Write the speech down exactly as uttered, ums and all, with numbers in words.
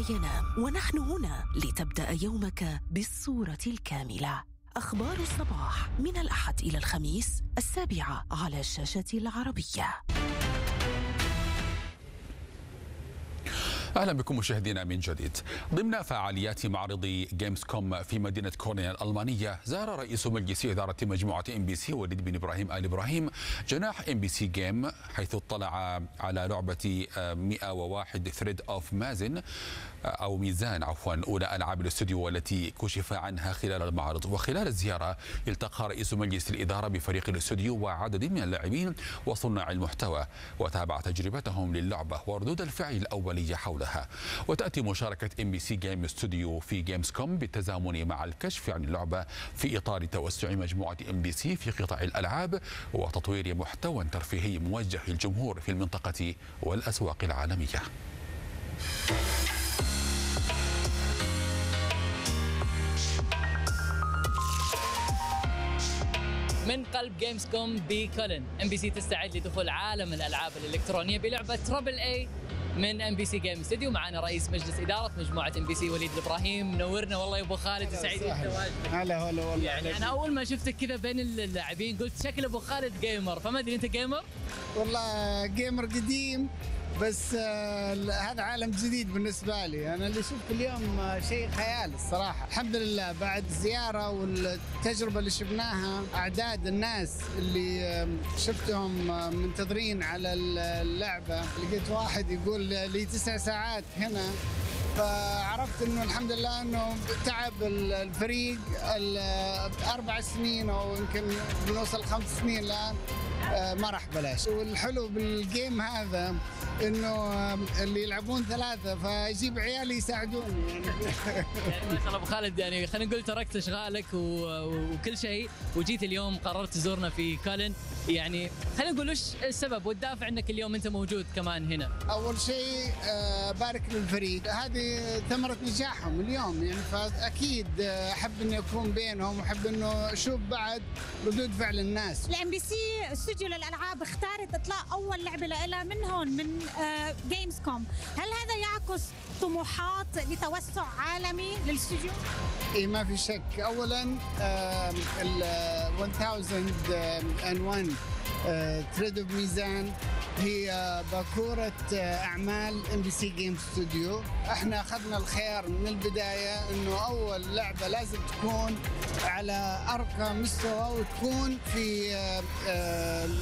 ينام، ونحن هنا لتبدأ يومك بالصورة الكاملة. أخبار الصباح من الأحد إلى الخميس السابعة على الشاشة العربية. أهلا بكم مشاهدينا من جديد. ضمن فعاليات معرض جيمز كوم في مدينة كولن الألمانية، زار رئيس مجلس إدارة مجموعة إم بي سي وليد بن إبراهيم آل إبراهيم جناح إم بي سي جيم، حيث اطلع على لعبة مئة وواحد ثريد أوف مازن أو ميزان عفوا أولى ألعاب الاستوديو والتي كشف عنها خلال المعرض. وخلال الزيارة التقى رئيس مجلس الإدارة بفريق الاستوديو وعدد من اللاعبين وصناع المحتوى، وتابع تجربتهم للعبة وردود الفعل الأولية حولها. وتأتي مشاركة إم بي سي جيم ستوديو في جيمز كوم بالتزامن مع الكشف عن اللعبة في إطار توسع مجموعة إم بي سي في قطاع الألعاب وتطوير محتوى ترفيهي موجه للجمهور في المنطقة والأسواق العالمية. من قلب جيمز كوم بكولن، ام بي سي تستعد لدخول عالم الالعاب الالكترونيه بلعبه ترابل اي من ام بي سي جيم ستوديو. معنا رئيس مجلس اداره مجموعه ام بي سي وليد الابراهيم. منورنا والله يا ابو خالد، وسعيد بتواجدك. هلا هلا والله. يعني انا اول ما شفتك كذا بين اللاعبين قلت شكل ابو خالد جيمر، فما ادري انت جيمر؟ والله جيمر قديم، بس آه هذا عالم جديد بالنسبه لي. انا اللي شفت اليوم آه شيء خيال الصراحه. الحمد لله بعد الزياره والتجربه اللي شفناها، اعداد الناس اللي آه شفتهم آه منتظرين على اللعبه. لقيت واحد يقول لي تسع ساعات هنا، فعرفت انه الحمد لله انه تعب الفريق اربع سنين او يمكن بنوصل خمس سنين الان ما راح بلاش. والحلو بالجيم هذا انه اللي يلعبون ثلاثه فيجيب عيالي يساعدوني يعني. يعني ما شاء الله ابو خالد، يعني خلينا نقول تركت اشغالك وكل شيء وجيت اليوم قررت تزورنا في كولن. يعني خلينا نقول وش السبب والدافع انك اليوم انت موجود كمان هنا؟ اول شيء بارك للفريق، هذه ثمره نجاحهم اليوم يعني، فاكيد احب اني اكون بينهم واحب انه اشوف بعد ردود فعل الناس. الام بي سي استوديو للالعاب اختارت اطلاق اول لعبه لها من هون من جيمز كوم، هل هذا يعكس طموحات لتوسع عالمي للاستوديو؟ اي ما في شك. اولا ال ألف وواحد ثريد اوف ميزان هي باكورة أعمال ام بي سي جيم ستوديو. احنا أخذنا الخيار من البداية إنه أول لعبة لازم تكون على أرقى مستوى وتكون في